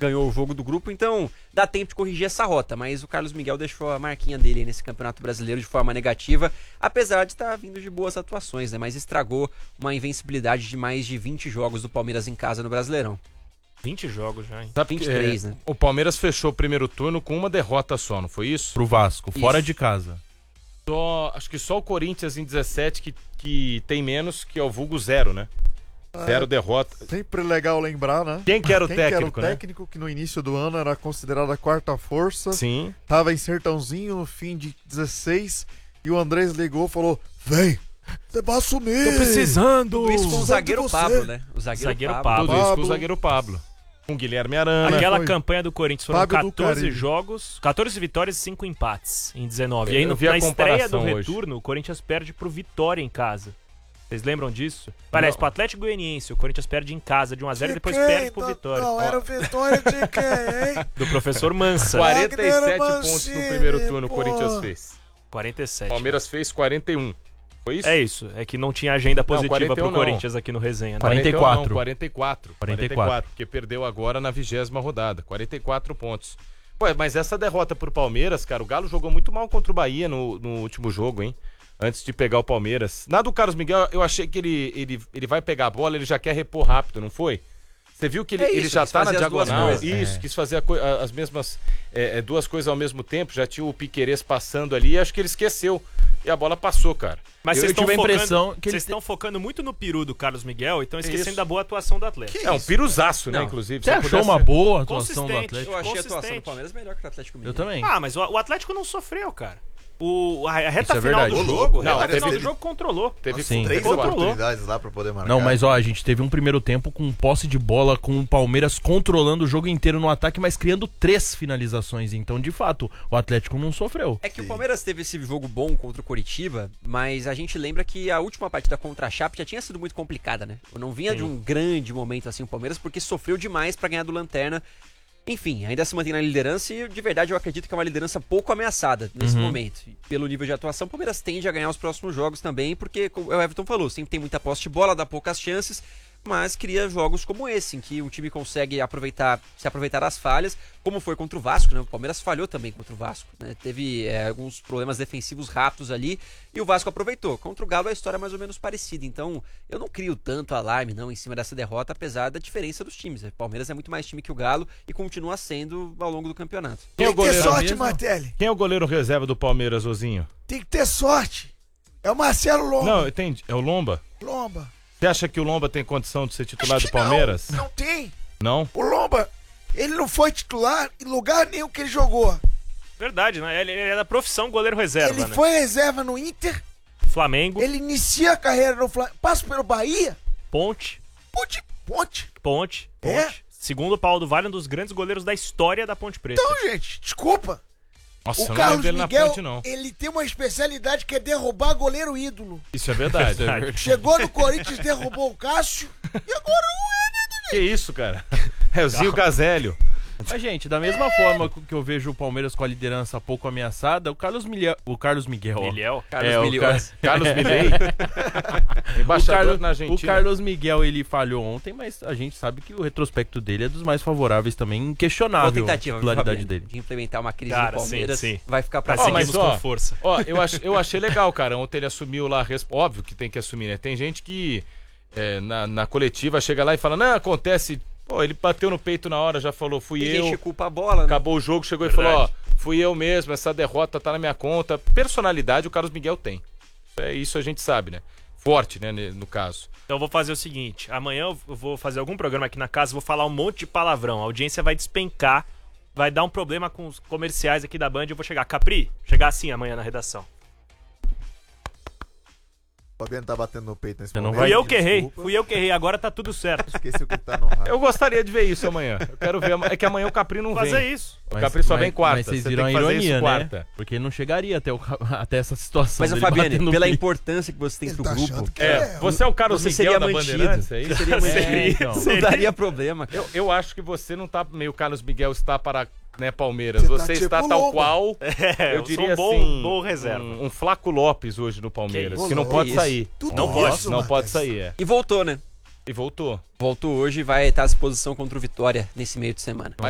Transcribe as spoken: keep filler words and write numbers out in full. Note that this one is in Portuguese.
ganhou o jogo do grupo, então dá tempo de corrigir essa rota, mas o Carlos Miguel deixou a marquinha dele nesse Campeonato Brasileiro de forma negativa, apesar de estar vindo de boas atuações, né? Mas estragou uma invencibilidade de mais de vinte jogos do Palmeiras em casa no Brasileirão. vinte jogos já, hein? Tá, vinte e três, é, né? O Palmeiras fechou o primeiro turno com uma derrota só, não foi isso? Pro Vasco, fora Isso. de casa. Só, acho que só o Corinthians em dezessete que, que tem menos, que é o vulgo zero, né? Zero derrota. Sempre legal lembrar, né? Quem que era o Quem técnico, que era o né? técnico que no início do ano era considerado a quarta força. Sim. Tava em Sertãozinho no fim de dezesseis e o Andrés ligou e falou: vem, você vai assumir. Tô precisando. Tudo isso com o Precisando zagueiro de você. Pablo, né? O zagueiro, Zagueiro Pablo. Pablo. Tudo isso com o Pablo. zagueiro Pablo. Com o Guilherme Arana. Aquela foi. campanha do Corinthians foram Fábio do quatorze Caribe. jogos, quatorze vitórias e cinco empates em dezenove. E aí Eu no, vi a na estreia do comparação hoje. retorno, o Corinthians perde pro Vitória em casa. Vocês lembram disso? Aliás, Não. pro Atlético Goianiense, o Corinthians perde em casa de um a zero e De depois quem? perde pro Não, Vitória. Não, era o Vitória de quem, hein? Do professor Mansa. quarenta e sete Wagner pontos no Mancini, primeiro turno o pô. Corinthians fez. quarenta e sete. Palmeiras fez quarenta e um. Foi isso? É isso, é que não tinha agenda positiva quarenta e um pro não. Corinthians aqui no Resenha. Né? quarenta e quatro. Não, quarenta e quatro. quarenta e quatro. Porque perdeu agora na vigésima rodada. quarenta e quatro pontos. Pô, mas essa derrota pro Palmeiras, cara, o Galo jogou muito mal contra o Bahia no, no último jogo, hein? Antes de pegar o Palmeiras. Na do Carlos Miguel, eu achei que ele, ele, ele vai pegar a bola, ele já quer repor rápido, não foi? Você viu que ele, É isso, ele já quis tá na fazer as duas diagonal? coisas. Isso, É. quis fazer a co- a- as mesmas é, é, duas coisas ao mesmo tempo. Já tinha o Piquerez passando ali e acho que ele esqueceu. E a bola passou, cara. Mas Eu vocês tive estão a focando, impressão que ele vocês te- estão focando muito no peru do Carlos Miguel e estão esquecendo Isso. da boa atuação do Atlético. É um piruzaço, né, Não. inclusive. Você Se eu achou pudesse- uma boa atuação do Consistente. Atlético? Eu achei a atuação do Consistente. Palmeiras melhor que o Atlético Mineiro. Eu também. Ah, mas o, o Atlético não sofreu, cara. O, a, a reta Isso é final verdade. do Ô, jogo, louco, a não, reta teve- final do jogo controlou. Teve Sim. Três Controlou. oportunidades lá pra poder marcar. Não, mas ó, a gente teve um primeiro tempo com posse de bola, com o Palmeiras controlando o jogo inteiro no ataque, mas criando três finalizações. Então, de fato, o Atlético não sofreu. É que o Palmeiras teve esse jogo bom contra o Coritiba, mas a gente lembra que a última partida contra a Chape já tinha sido muito complicada, né? Eu não vinha de um grande momento assim o Palmeiras, porque sofreu demais pra ganhar do Lanterna. Enfim, ainda se mantém na liderança e de verdade eu acredito que é uma liderança pouco ameaçada nesse Uhum. momento. E pelo nível de atuação, o Palmeiras tende a ganhar os próximos jogos também, porque, como o Everton falou, sempre tem muita posse de bola, dá poucas chances, mas cria jogos como esse, em que o time consegue aproveitar, se aproveitar das falhas, como foi contra o Vasco, né? O Palmeiras falhou também contra o Vasco, né? Teve é, alguns problemas defensivos rápidos ali e o Vasco aproveitou. Contra o Galo a história é mais ou menos parecida, então eu não crio tanto alarme não em cima dessa derrota, apesar da diferença dos times. O Palmeiras é muito mais time que o Galo e continua sendo ao longo do campeonato. Quem é o Tem que ter goleiro sorte, mesmo? Martelli. Quem é o goleiro reserva do Palmeiras, Ozinho? Tem que ter sorte. É o Marcelo Lomba. Não, entendi. É o Lomba? Lomba. Você acha que o Lomba tem condição de ser titular Acho do que não, Palmeiras? Não, tem. Não? O Lomba, ele não foi titular em lugar nenhum que ele jogou. Verdade, né? Ele, ele é da profissão goleiro reserva, ele né? foi reserva no Inter, Flamengo, ele inicia a carreira no Flamengo, passa pelo Bahia, Ponte, ponte, ponte. Ponte, Ponte. É? Segundo o Paulo do Vale, um dos grandes goleiros da história da Ponte Preta. Então, gente, desculpa. Nossa, eu o não lembro Carlos dele na Miguel, ponte, não. ele tem uma especialidade que é derrubar goleiro ídolo. Isso é verdade. Verdade. Chegou no Corinthians, derrubou o Cássio, e agora Que isso, cara? É o Zinho Gazélio. Mas, gente, da mesma forma que eu vejo o Palmeiras com a liderança pouco ameaçada, o Carlos Miguel. O Carlos Miguel. ó. Miguel. Carlos É, o Milhões. Car- Carlos Milei. O Embaixador Carlos, na Argentina. o Carlos Miguel, ele falhou ontem, mas a gente sabe que o retrospecto dele é dos mais favoráveis também, Boa inquestionável a tentativa, viu, titularidade Fabiano, dele. de implementar uma crise Cara, no Palmeiras. sim, sim. Vai ficar pra Pra Ó, sempre. mas, seguirmos ó, com força. Ó, eu, ach, eu achei legal, cara. Ontem ele assumiu lá. a resp- Óbvio que tem que assumir, né? Tem gente que é, na, na coletiva chega lá e fala: não, acontece. Pô, ele bateu no peito na hora, já falou: fui Tem eu. gente que culpa a bola, né? Acabou o jogo, chegou Verdade. e falou: ó, fui eu mesmo, essa derrota tá na minha conta. Personalidade o Carlos Miguel tem. É, isso a gente sabe, né? Forte, né, no caso. Então eu vou fazer o seguinte, amanhã eu vou fazer algum programa aqui na casa, vou falar um monte de palavrão, a audiência vai despencar, vai dar um problema com os comerciais aqui da Band, eu vou chegar, Capri, chegar assim amanhã na redação. O Fabiano tá batendo no peito nesse Você não momento. vai- Fui eu que errei, Desculpa. fui eu que errei, agora tá tudo certo. Esqueci o que tá no rádio. Eu gostaria de ver isso amanhã. Eu quero ver. É que amanhã o Capri não Fazer vem. isso. O Capri só vem quarta. Mas vocês Você viram a tem que fazer ironia, isso né? quarta. Porque não chegaria até, o, até essa situação. Mas, o dele Fabiano, bater no pela peito. importância que você tem Ele pro tá grupo, achando que É, você é o Carlos você Miguel seria da mantido. Bandeirantes, é isso? Seria É, mantido. então. Não daria problema, cara. Eu, eu acho que você não tá meio Carlos Miguel está para, né, Palmeiras. Você tá Você tipo está tal Lomba. qual, É, eu eu diria sou um bom, assim, bom reserva. um, um Flaco Lopes hoje no Palmeiras, Que que, não isso? pode Isso. sair. Tudo Não pode, isso, Não Marques. pode sair, é. E voltou, né? E voltou. Voltou hoje e vai estar à disposição contra o Vitória nesse meio de semana.